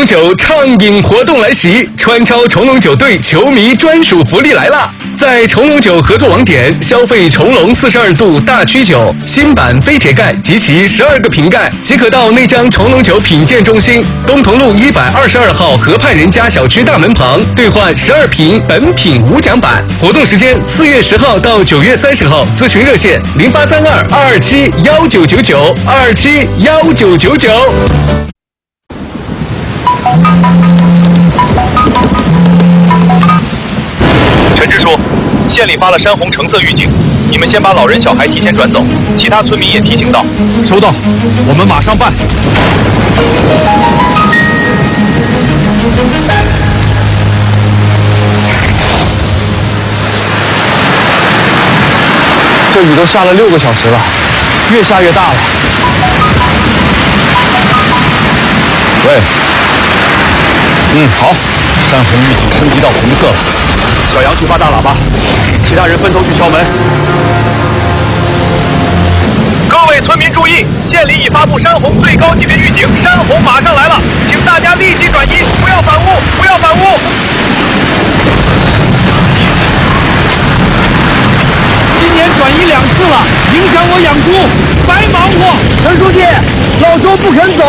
龙酒畅饮活动来袭，川超崇龙酒队球迷专属福利来了！在崇龙酒合作网点消费崇龙42度大曲酒新版飞铁盖及其12个瓶盖，即可到内江崇龙酒品鉴中心东同路122号河畔人家小区大门旁兑换12瓶本品无奖版。活动时间4月10号到9月30号，咨询热线0832-227-1999 227-1999。 陈支书，县里发了山洪橙色预警，你们先把老人小孩提前转走，其他村民也提醒到。 收到，我们马上办。这雨都下了6个小时了，越下越大了。喂，好，山洪预警升级到红色了。小杨去发大喇叭，其他人分头去敲门。 各位村民注意，县里已发布山洪最高级别预警，山洪马上来了，请大家立即转移，不要反屋，不要反屋。 今年转移2次了，影响我养猪，白忙活。陈书记，老周不肯走。